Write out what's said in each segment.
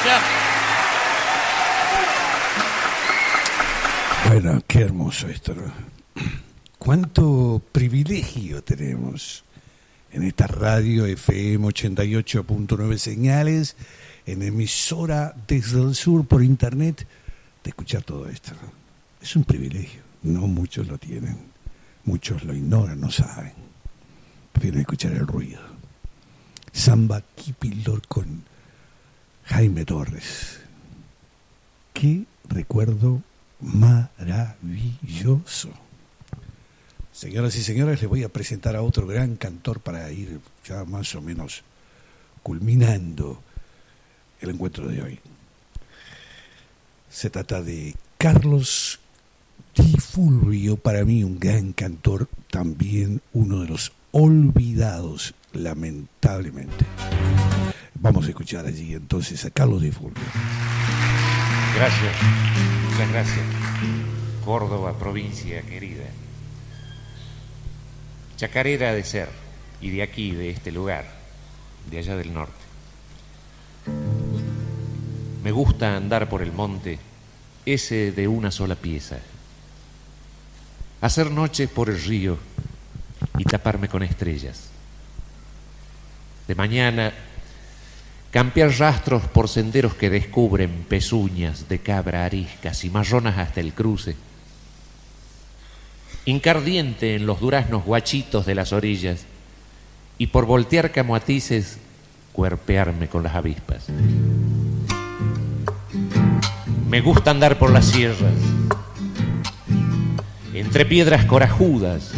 gracias. Bueno, qué hermoso esto, ¿no? Cuánto privilegio tenemos en esta radio FM 88.9 señales, en emisora desde el sur por internet, de escuchar todo esto, ¿no? Es un privilegio, no muchos lo tienen, muchos lo ignoran, no saben, prefieren escuchar el ruido. Samba Kipildor con Jaime Torres. Qué recuerdo maravilloso. Señoras y señores, les voy a presentar a otro gran cantor para ir ya más o menos culminando el encuentro de hoy. Se trata de Carlos Di Fulvio, para mí un gran cantor, también uno de los olvidados, lamentablemente. Vamos a escuchar allí entonces a Carlos Di Fulvio. Gracias, muchas gracias. Córdoba, provincia querida. Chacarera de ser, y de aquí, de este lugar, de allá del norte. Me gusta andar por el monte, ese de una sola pieza. Hacer noches por el río y taparme con estrellas. De mañana, campear rastros por senderos que descubren pezuñas de cabra ariscas y marronas hasta el cruce. Hincar diente en los duraznos guachitos de las orillas y por voltear camoatices, cuerpearme con las avispas. Me gusta andar por las sierras, entre piedras corajudas,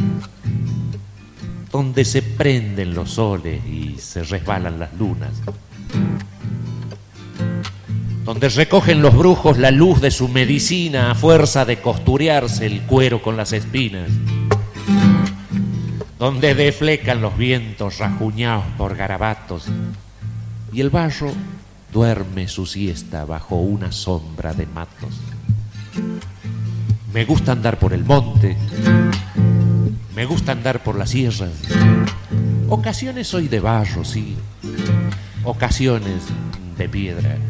donde se prenden los soles y se resbalan las lunas, donde recogen los brujos la luz de su medicina a fuerza de costurearse el cuero con las espinas, donde deflecan los vientos rajuñados por garabatos y el barro duerme su siesta bajo una sombra de matos. Me gusta andar por el monte, me gusta andar por las sierras. Ocasiones soy de barro, sí, ocasiones de piedra.